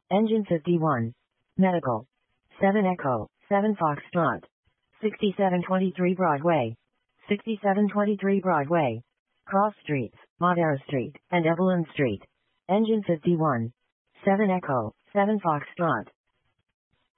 Engine 51. Medical. 7 Echo, 7 Foxtrot. 6723 Broadway. 6723 Broadway. Cross Streets, Madera Street, and Evelyn Street. Engine 51. 7 Echo, 7 Foxtrot.